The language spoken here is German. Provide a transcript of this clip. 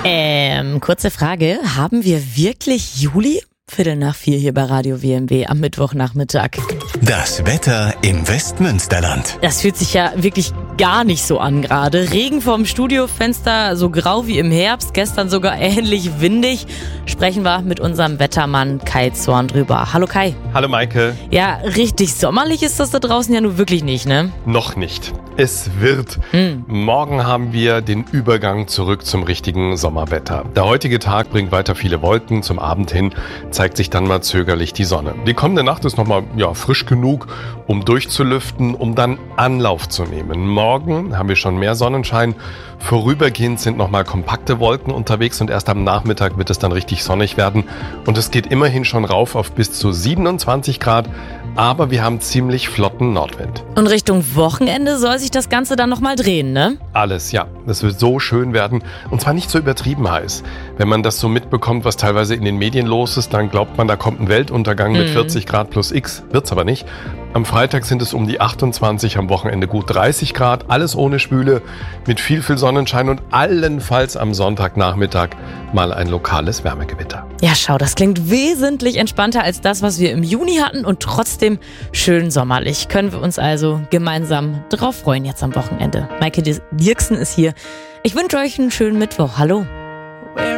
Kurze Frage. Haben wir wirklich Juli? 3:45 hier bei Radio WMW am Mittwochnachmittag. Das Wetter im Westmünsterland. Das fühlt sich ja wirklich gar nicht so an gerade. Regen vorm Studiofenster, so grau wie im Herbst, gestern sogar ähnlich windig. Sprechen wir mit unserem Wettermann Kai Zorn drüber. Hallo Kai. Hallo Maike. Ja, richtig sommerlich ist das da draußen ja nun wirklich nicht, ne? Noch nicht. Es wird. Morgen haben wir den Übergang zurück zum richtigen Sommerwetter. Der heutige Tag bringt weiter viele Wolken. Zum Abend hin zeigt sich dann mal zögerlich die Sonne. Die kommende Nacht ist nochmal frisch genug, um durchzulüften, um dann Anlauf zu nehmen. Morgen haben wir schon mehr Sonnenschein. Vorübergehend sind nochmal kompakte Wolken unterwegs und erst am Nachmittag wird es dann richtig sonnig werden. Und es geht immerhin schon rauf auf bis zu 27 Grad. Aber wir haben ziemlich flotten Nordwind. Und Richtung Wochenende soll sich das Ganze dann nochmal drehen, ne? Alles, ja. Es wird so schön werden. Und zwar nicht so übertrieben heiß. Wenn man das so mitbekommt, was teilweise in den Medien los ist, dann glaubt man, da kommt ein Weltuntergang mit 40 Grad plus X. Wird's aber nicht. Am Freitag sind es um die 28, am Wochenende gut 30 Grad. Alles ohne Schwüle, mit viel Sonnenschein und allenfalls am Sonntagnachmittag mal ein lokales Wärmegewitter. Ja, schau, das klingt wesentlich entspannter als das, was wir im Juni hatten und trotzdem schön sommerlich. Können wir uns also gemeinsam drauf freuen jetzt am Wochenende. Maike Dirksen ist hier. Ich wünsche euch einen schönen Mittwoch. Hallo.